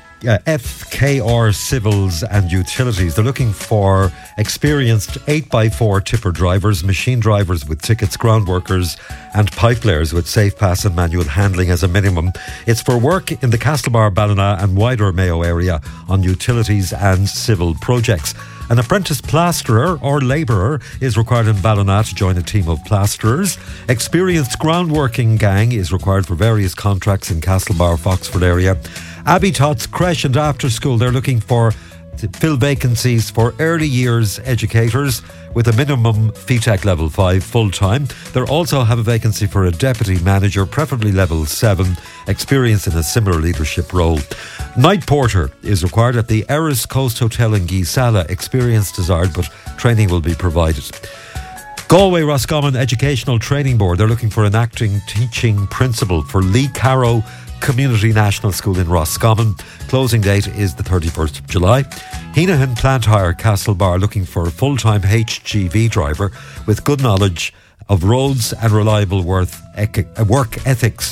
[SPEAKER 1] FKR Civils and Utilities. They're looking for experienced 8x4 tipper drivers, machine drivers with tickets, ground workers and pipe layers with safe pass and manual handling as a minimum. It's for work in the Castlebar, Ballina and wider Mayo area on utilities and civil projects. An apprentice plasterer or labourer is required in Ballina to join a team of plasterers. Experienced groundworking gang is required for various contracts in Castlebar, Foxford area. Abbey Tots Creche and After School, they're looking to fill vacancies for early years educators with a minimum FETAC level 5 full-time. They also have a vacancy for a deputy manager, preferably level 7, experience in a similar leadership role. Night porter is required at the Eris Coast Hotel in Geesala. Experience desired, but training will be provided. Galway Roscommon Educational Training Board, they're looking for an acting teaching principal for Lee Carrow Community National School in Roscommon. Closing date is the 31st of July. Heenahan Plant Hire Castlebar looking for a full-time HGV driver with good knowledge of roads and reliable work ethics.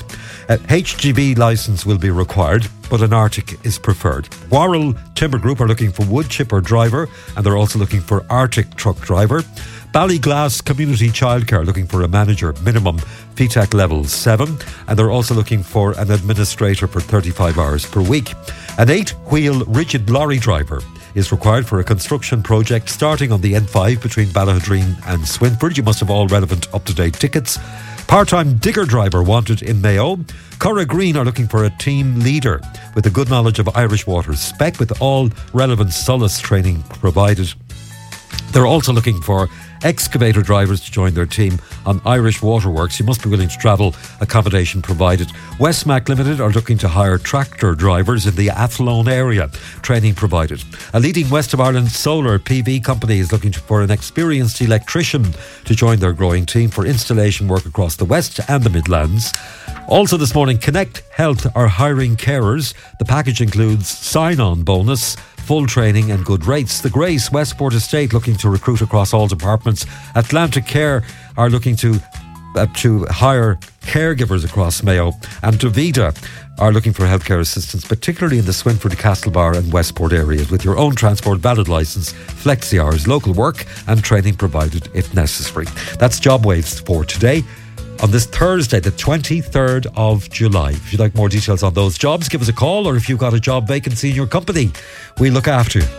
[SPEAKER 1] HGV licence will be required, but an Arctic is preferred. Warrell Timber Group are looking for wood chipper driver, and they're also looking for Arctic truck driver. Ballyglass Community Childcare looking for a manager, minimum FETAC level 7, and they're also looking for an administrator for 35 hours per week. An 8-wheel rigid lorry driver is required for a construction project starting on the N5 between Ballahadreen and Swinford. You must have all relevant up-to-date tickets. Part-time digger driver wanted in Mayo. Curra Green are looking for a team leader with a good knowledge of Irish Water spec with all relevant SOLAS training provided. They're also looking for excavator drivers to join their team on Irish Waterworks. You must be willing to travel, accommodation provided. Westmac Limited are looking to hire tractor drivers in the Athlone area. Training provided. A leading West of Ireland solar PV company is looking for an experienced electrician to join their growing team for installation work across the West and the Midlands. Also this morning, Connect Health are hiring carers. The package includes sign-on bonus, full training and good rates. The Grace Westport Estate looking to recruit across all departments. Atlantic Care are looking to hire caregivers across Mayo, and Dovida are looking for healthcare assistance, particularly in the Swinford, Castlebar and Westport areas, with your own transport, valid licence, flexi hours, local work and training provided if necessary. That's Job Waves for today, on this Thursday, the 23rd of July. If you'd like more details on those jobs, give us a call, or if you've got a job vacancy in your company, we look after you.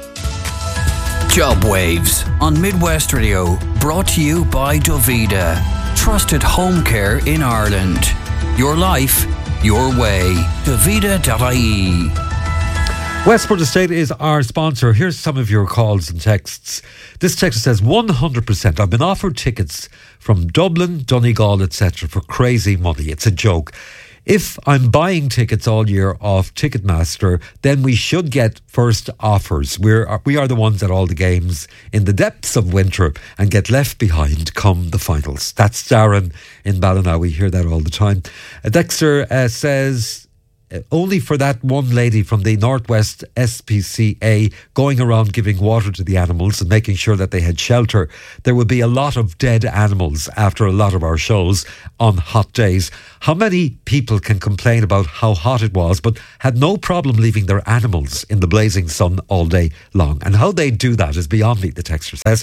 [SPEAKER 6] Job Waves on Midwest Radio, brought to you by Dovida, trusted home care in Ireland. Your life, your way. Dovida.ie.
[SPEAKER 1] Westport Estate is our sponsor. Here's some of your calls and texts. This text says 100%. I've been offered tickets from Dublin, Donegal, etc. for crazy money. It's a joke. If I'm buying tickets all year off Ticketmaster, then we should get first offers. We are the ones at all the games in the depths of winter and get left behind come the finals. That's Darren in Ballina. We hear that all the time. Dexter says, only for that one lady from the Northwest SPCA going around giving water to the animals and making sure that they had shelter. There would be a lot of dead animals after a lot of our shows on hot days. How many people can complain about how hot it was but had no problem leaving their animals in the blazing sun all day long? And how they do that is beyond me, the texter says.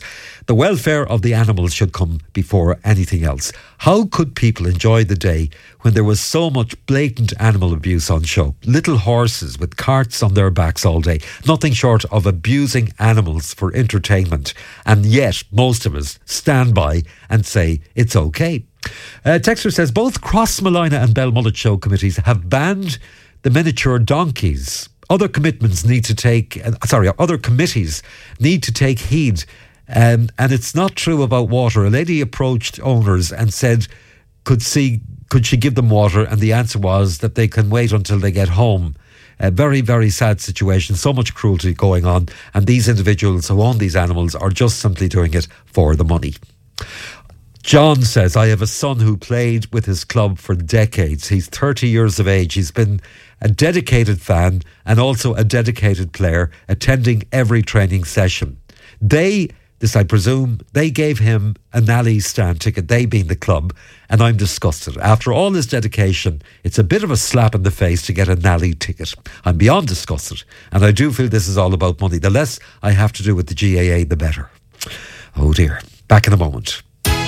[SPEAKER 1] The welfare of the animals should come before anything else. How could people enjoy the day when there was so much blatant animal abuse on show? Little horses with carts on their backs all day. Nothing short of abusing animals for entertainment. And yet, most of us stand by and say it's okay. Texter says both Crossmolina and Belmullet Show committees have banned the miniature donkeys. Other commitments need to take, other committees need to take heed. And it's not true about water. A lady approached owners and said, could she give them water? And the answer was that they can wait until they get home. A very, very sad situation. So much cruelty going on. And these individuals who own these animals are just simply doing it for the money. John says, I have a son who played with his club for decades. He's 30 years of age. He's been a dedicated fan and also a dedicated player, attending every training session. I presume, they gave him a Nally stand ticket, they being the club, and I'm disgusted. After all his dedication, it's a bit of a slap in the face to get a Nally ticket. I'm beyond disgusted, and I do feel this is all about money. The less I have to do with the GAA, the better. Oh dear. Back in a moment.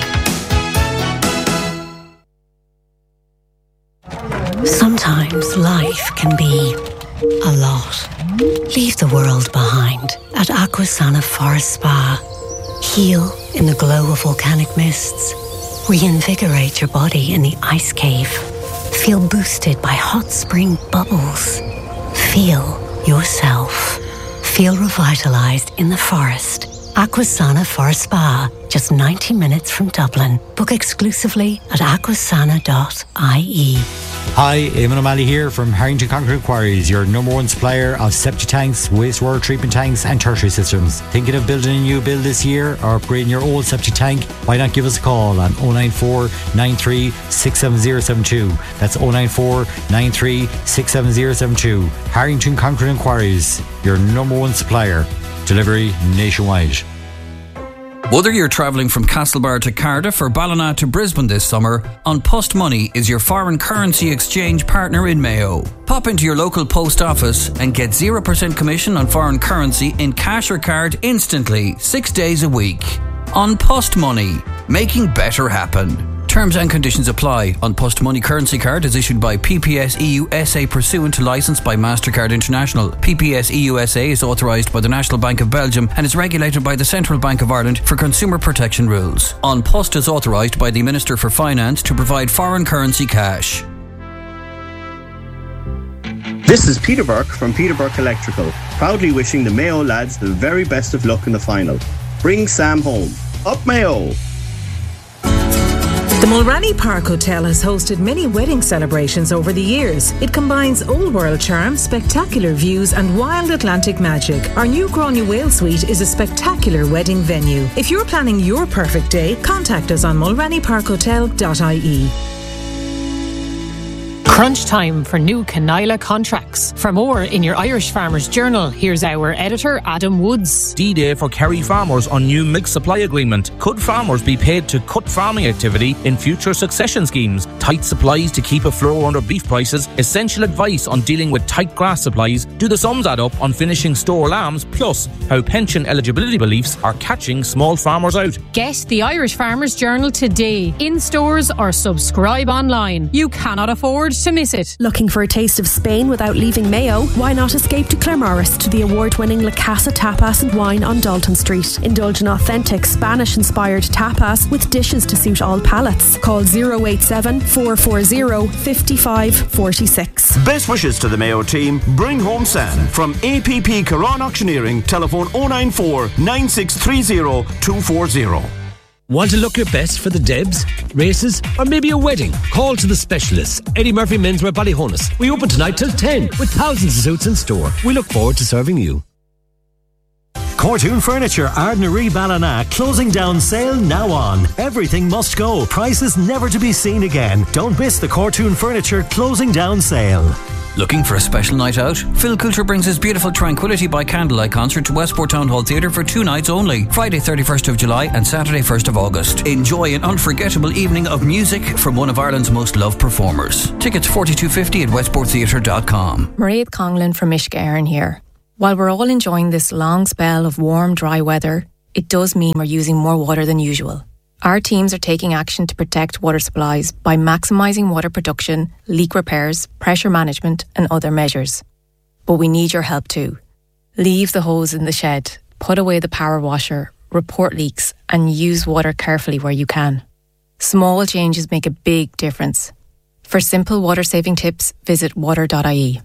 [SPEAKER 16] Sometimes life can be a lot. Leave the world behind at Aquasana Forest Spa. Heal in the glow of volcanic mists. Reinvigorate your body in the ice cave. Feel boosted by hot spring bubbles. Feel yourself. Feel revitalized in the forest. Aquasana Forest Spa, just 90 minutes from Dublin. Book exclusively at aquasana.ie.
[SPEAKER 17] Hi, Eamon O'Malley here from Harrington Concrete Quarries, your number one supplier of septic tanks, wastewater treatment tanks and tertiary systems. Thinking of building a new build this year or upgrading your old septic tank? Why not give us a call on 094 93 67072. That's 094 93 67072. Harrington Concrete Quarries, your number one supplier. Delivery nationwide.
[SPEAKER 6] Whether you're travelling from Castlebar to Cardiff or Ballina to Brisbane this summer, An Post Money is your foreign currency exchange partner in Mayo. Pop into your local post office and get 0% commission on foreign currency in cash or card instantly, 6 days a week. An Post Money, making better happen. Terms and conditions apply. An Post Money currency card is issued by PPS EU SA pursuant to licence by MasterCard International. PPS EU SA is authorised by the National Bank of Belgium and is regulated by the Central Bank of Ireland for consumer protection rules. An Post is authorised by the Minister for Finance to provide foreign currency cash.
[SPEAKER 18] This is Peter Burke from Peter Burke Electrical, proudly wishing the Mayo lads the very best of luck in the final. Bring Sam home. Up Mayo!
[SPEAKER 19] The Mulranny Park Hotel has hosted many wedding celebrations over the years. It combines old world charm, spectacular views and wild Atlantic magic. Our new Gráinne Whale Suite is a spectacular wedding venue. If you're planning your perfect day, contact us on mulrannyparkhotel.ie.
[SPEAKER 20] Crunch time for new Canila contracts. For more in your Irish Farmers Journal, here's our editor, Adam Woods.
[SPEAKER 21] D-Day for Kerry farmers on new milk supply agreement. Could farmers be paid to cut farming activity in future succession schemes? Tight supplies to keep a floor under beef prices. Essential advice on dealing with tight grass supplies. Do the sums add up on finishing store lambs? Plus, how pension eligibility beliefs are catching small farmers out.
[SPEAKER 20] Get the Irish Farmers Journal today, in stores or subscribe online. You cannot afford to miss it.
[SPEAKER 22] Looking for a taste of Spain without leaving Mayo? Why not escape to Claremorris to the award-winning La Casa Tapas and Wine on Dalton Street? Indulge in authentic Spanish-inspired tapas with dishes to suit all palates. Call 087 440 5546.
[SPEAKER 9] Best wishes to the Mayo team. Bring home Sam. From APP Caron Auctioneering, telephone 094 9630 240.
[SPEAKER 23] Want to look your best for the Debs, races, or maybe a wedding? Call to the specialists. Eddie Murphy Menswear Ballyhonus. We open tonight till 10 with thousands of suits in store. We look forward to serving you.
[SPEAKER 2] Cortoon Furniture, Ardnaree Ballina, closing down sale now on. Everything must go. Prices never to be seen again. Don't miss the Cortoon Furniture closing down sale.
[SPEAKER 6] Looking for a special night out? Phil Coulter brings his beautiful Tranquility by Candlelight concert to Westport Town Hall Theatre for 2 nights only, Friday 31st of July and Saturday 1st of August. Enjoy an unforgettable evening of music from one of Ireland's most loved performers. Tickets $42.50 at westporttheatre.com.
[SPEAKER 24] Mairead Conglin from Mishka Éireann here. While we're all enjoying this long spell of warm, dry weather,
[SPEAKER 3] it does mean we're using more water than usual. Our teams are taking action to protect water supplies by maximising water production, leak repairs, pressure management and other measures. But we need your help too. Leave the hose in the shed, put away the power washer, report leaks and use water carefully where you can. Small changes make a big difference. For simple water saving tips, visit water.ie.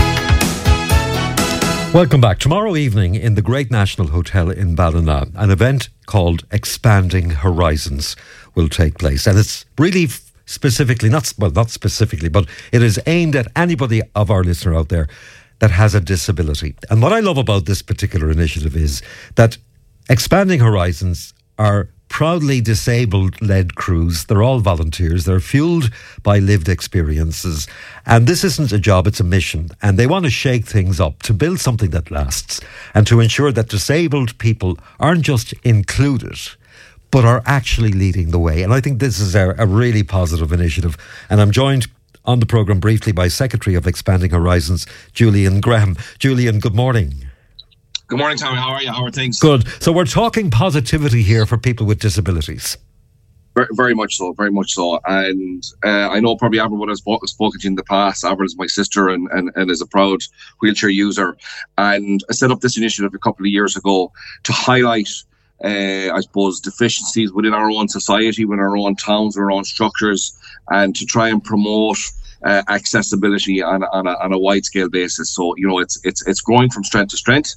[SPEAKER 1] Welcome back. Tomorrow evening in the Great National Hotel in Ballina, an event called Expanding Horizons will take place. And it's really specifically, not specifically, but it is aimed at anybody of our listener out there that has a disability. And what I love about this particular initiative is that Expanding Horizons are proudly disabled-led crews. They're all volunteers. They're fuelled by lived experiences. And this isn't a job, it's a mission. And they want to shake things up to build something that lasts and to ensure that disabled people aren't just included, but are actually leading the way. And I think this is a really positive initiative. And I'm joined on the programme briefly by Secretary of Expanding Horizons, Julian Graham. Julian, good morning.
[SPEAKER 4] Good morning, Tommy. How are you? How are things?
[SPEAKER 1] Good. So we're talking positivity here for people with disabilities.
[SPEAKER 4] Very much so, very much so. And I know probably Avril would have spoken to you in the past. Avril is my sister and is a proud wheelchair user. And I set up this initiative a couple of years ago to highlight, I suppose, deficiencies within our own society, within our own towns, our own structures, and to try and promote accessibility on a wide-scale basis. So, you know, it's growing from strength to strength.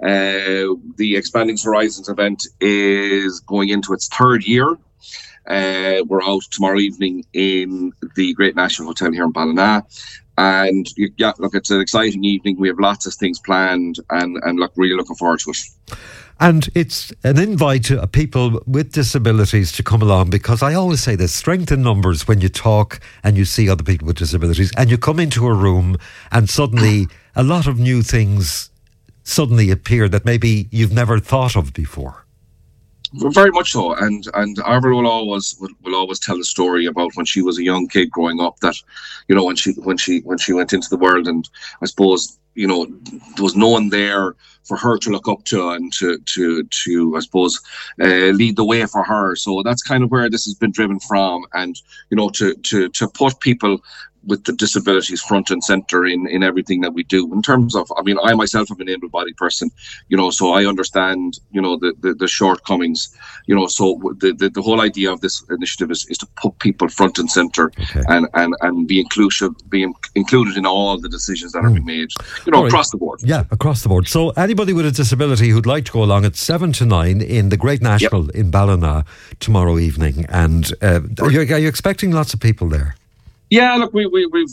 [SPEAKER 4] The Expanding Horizons event is going into its third year. We're out tomorrow evening in the Great National Hotel here in Ballina. And yeah, look, it's an exciting evening. We have lots of things planned and look, really looking forward to it.
[SPEAKER 1] And it's an invite to people with disabilities to come along, because I always say there's strength in numbers when you talk and you see other people with disabilities and you come into a room and suddenly a lot of new things suddenly appear that maybe you've never thought of before.
[SPEAKER 4] Very much so, and Avril will always tell the story about when she was a young kid growing up, that, you know, when she went into the world, and I suppose, you know, there was no one there for her to look up to and to I suppose lead the way for her. So that's kind of where this has been driven from, and you know, to put people with the disabilities front and centre in everything that we do. In terms of, I mean, I myself am an able-bodied person, you know, so I understand, you know, the shortcomings, you know, so the whole idea of this initiative is to put people front and centre, okay, and be included in all the decisions that are being made, you know, across the board.
[SPEAKER 1] Yeah, across the board. So anybody with a disability who'd like to go along at 7 to 9 in the Great National in Ballina tomorrow evening, and are you expecting lots of people there?
[SPEAKER 4] Yeah, look, we've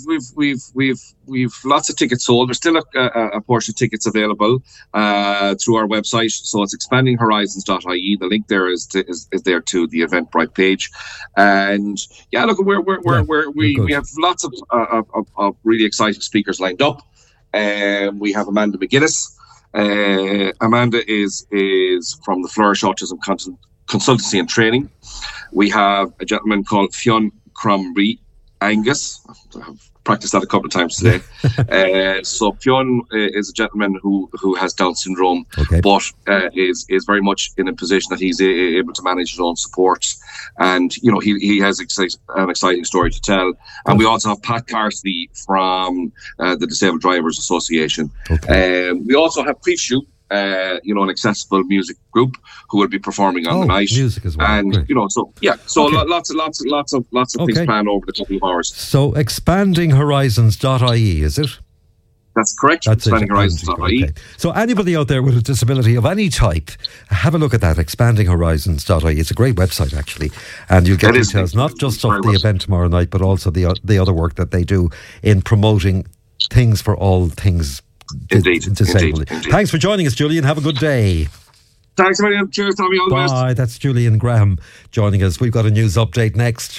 [SPEAKER 4] lots of tickets sold. There's still a portion of tickets available through our website. So it's expandinghorizons.ie. The link there is there to the Eventbrite page. And yeah, look, we have lots of really exciting speakers lined up. We have Amanda McGuinness. Amanda is from the Flourish Autism Consultancy and Training. We have a gentleman called Fionn Cromrie Angus. I've practiced that a couple of times today. So Fionn is a gentleman who has Down syndrome, okay, but is very much in a position that he's able to manage his own support, and you know, he has an exciting story to tell. And we also have Pat Carsey from the Disabled Drivers Association. Okay. We also have Pre-Shoot, you know, an accessible music group who will be performing on the night.
[SPEAKER 1] Music as well.
[SPEAKER 4] And
[SPEAKER 1] great.
[SPEAKER 4] You know, so yeah, so okay, lots of things planned over the couple of hours.
[SPEAKER 1] So expandinghorizons.ie, is it?
[SPEAKER 4] That's correct.
[SPEAKER 1] That's
[SPEAKER 4] expandinghorizons.ie.
[SPEAKER 1] Okay. So anybody out there with a disability of any type, have a look at that, expandinghorizons.ie. It's a great website, actually, and you'll get details not just of the event tomorrow night, but also the other work that they do in promoting things for all things disabled.
[SPEAKER 4] Indeed.
[SPEAKER 1] Thanks for joining us, Julian. Have a good day.
[SPEAKER 4] Thanks very much. Cheers, Tommy. All the best.
[SPEAKER 1] Bye. That's Julian Graham joining us. We've got a news update next.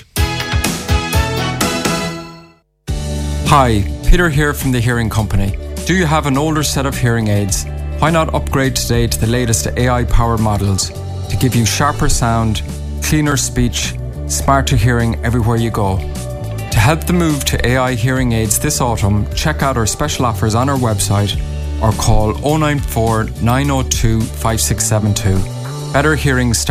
[SPEAKER 5] Hi, Peter here from the Hearing Company. Do you have an older set of hearing aids? Why not upgrade today to the latest AI-powered models to give you sharper sound, cleaner speech, smarter hearing everywhere you go? To help the move to AI hearing aids this autumn, check out our special offers on our website or call 094 902 5672. Better hearing starts